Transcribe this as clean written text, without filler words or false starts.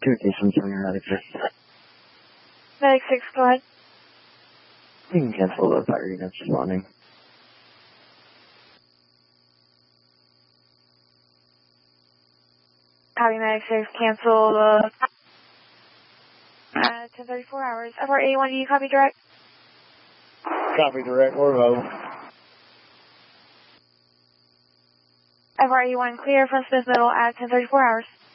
Communications from your Medic 6. Medic 6, go ahead. You can cancel the fire units responding. Copy, Medic 6, cancel the 10:34 hours. FR81, do you copy direct? Copy direct, or low. FR81, clear from Smith Middle at 10:34 hours.